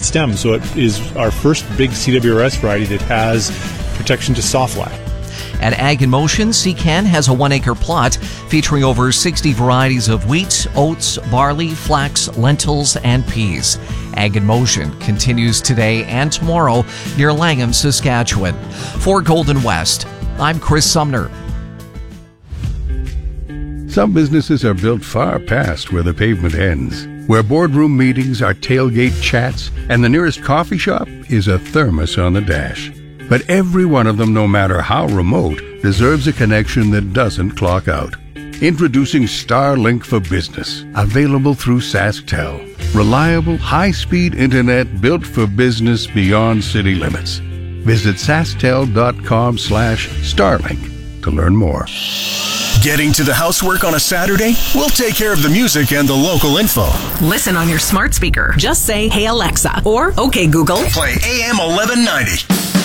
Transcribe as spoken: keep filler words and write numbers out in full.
stem, so it is our first big C W R S variety that has protection to soft lie. At Ag in Motion, Secan has a one-acre plot featuring over sixty varieties of wheat, oats, barley, flax, lentils, and peas. Ag in Motion continues today and tomorrow near Langham, Saskatchewan. For Golden West, I'm Chris Sumner. Some businesses are built far past where the pavement ends, where boardroom meetings are tailgate chats, and the nearest coffee shop is a thermos on the dash. But every one of them, no matter how remote, deserves a connection that doesn't clock out. Introducing Starlink for Business, available through SaskTel. Reliable, high-speed internet built for business beyond city limits. Visit sasktel.com slash Starlink to learn more. Getting to the housework on a Saturday? We'll take care of the music and the local info. Listen on your smart speaker. Just say, "Hey Alexa," or "Okay Google." Play A M eleven ninety.